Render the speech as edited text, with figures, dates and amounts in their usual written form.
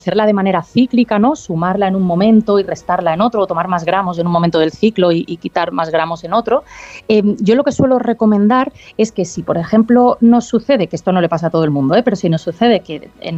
hacerla de manera cíclica, ¿no? Sumarla en un momento y restarla en otro, o tomar más gramos en un momento del ciclo y quitar más gramos en otro. Yo lo que suelo recomendar es que si, por ejemplo, nos sucede, que esto no le pasa a todo el mundo, pero si nos sucede que en